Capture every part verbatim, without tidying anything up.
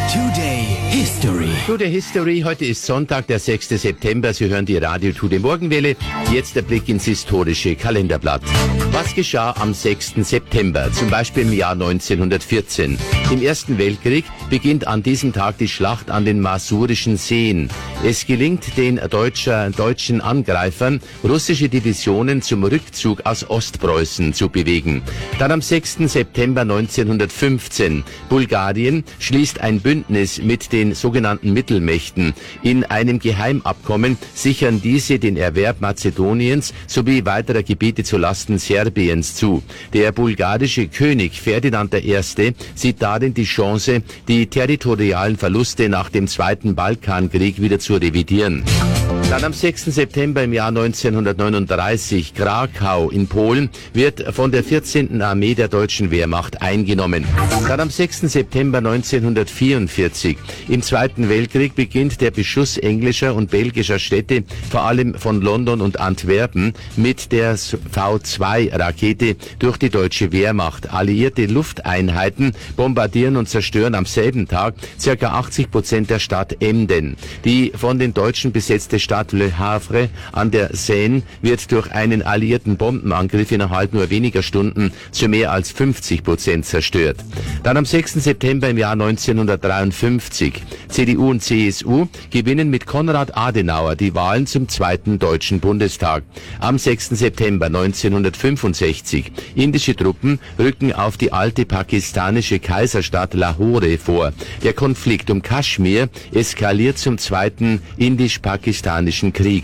Today History. Today History, heute ist Sonntag, der sechste September. Sie hören die Radio Today Morgenwelle. Jetzt der Blick ins historische Kalenderblatt. Was geschah am sechsten September, zum Beispiel im Jahr neunzehnhundertvierzehn? Im Ersten Weltkrieg beginnt an diesem Tag die Schlacht an den Masurischen Seen. Es gelingt den deutscher, deutschen Angreifern, russische Divisionen zum Rückzug aus Ostpreußen zu bewegen. Dann am sechsten September neunzehnhundertfünfzehn. Bulgarien schließt ein Bündnis mit den sogenannten Mittelmächten. In einem Geheimabkommen sichern diese den Erwerb Mazedoniens sowie weiterer Gebiete zu Lasten Serbiens zu. Der bulgarische König Ferdinand der Erste sieht darin die Chance, die territorialen Verluste nach dem Zweiten Balkankrieg wieder zu revidieren. Dann am sechsten September im Jahr neunzehnhundertneununddreißig, Krakau in Polen wird von der vierzehnten Armee der deutschen Wehrmacht eingenommen. Dann am sechsten September neunzehnhundertvierundvierzig, im Zweiten Weltkrieg beginnt der Beschuss englischer und belgischer Städte, vor allem von London und Antwerpen, mit der V zwei Rakete durch die deutsche Wehrmacht. Alliierte Lufteinheiten bombardieren und zerstören am selben Tag ca. achtzig Prozent der Stadt Emden. Die von den Deutschen besetzte Stadt Le Havre an der Seine wird durch einen alliierten Bombenangriff innerhalb nur weniger Stunden zu mehr als fünfzig Prozent zerstört. Dann am sechsten September im Jahr neunzehnhundertdreiundfünfzig. C D U und C S U gewinnen mit Konrad Adenauer die Wahlen zum zweiten Deutschen Bundestag. Am sechsten September neunzehnhundertfünfundsechzig. Indische Truppen rücken auf die alte pakistanische Kaiserstadt Lahore vor. Der Konflikt um Kaschmir eskaliert zum zweiten indisch-pakistanischen Krieg.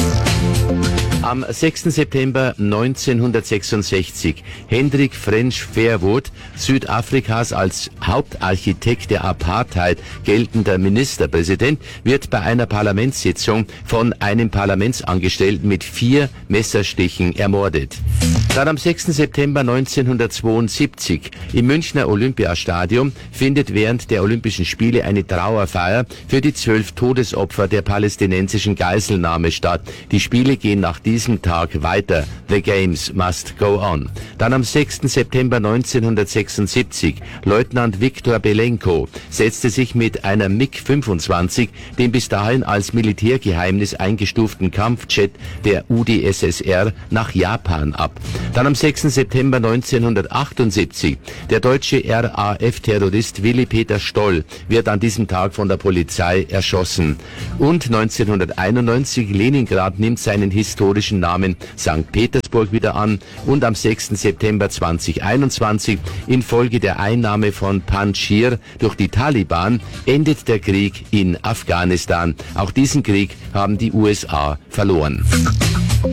Am sechsten September neunzehnhundertsechsundsechzig. Hendrik French Verwoerd, Südafrikas als Hauptarchitekt der Apartheid geltender Ministerpräsident, wird bei einer Parlamentssitzung von einem Parlamentsangestellten mit vier Messerstichen ermordet. Dann am sechsten September neunzehnhundertzweiundsiebzig. Im Münchner Olympiastadion findet während der Olympischen Spiele eine Trauerfeier für die zwölf Todesopfer der palästinensischen Geiselnahme statt. Die Spiele gehen nach diesem Tag weiter. The Games must go on. Dann am sechsten September neunzehnhundertsechsundsiebzig. Leutnant Viktor Belenko setzte sich mit einer MiG fünfundzwanzig, dem bis dahin als Militärgeheimnis eingestuften Kampfjet der U d S S R, nach Japan ab. Dann am sechsten September neunzehnhundertachtundsiebzig. Der deutsche R A F-Terrorist Willi Peter Stoll wird an diesem Tag von der Polizei erschossen. Und neunzehnhunderteinundneunzig. Leningrad nimmt seinen historischen Namen Sankt Petersburg wieder an. Und am sechsten September zweitausendeinundzwanzig, infolge der Einnahme von Panjshir durch die Taliban, endet der Krieg in Afghanistan. Auch diesen Krieg haben die U S A verloren.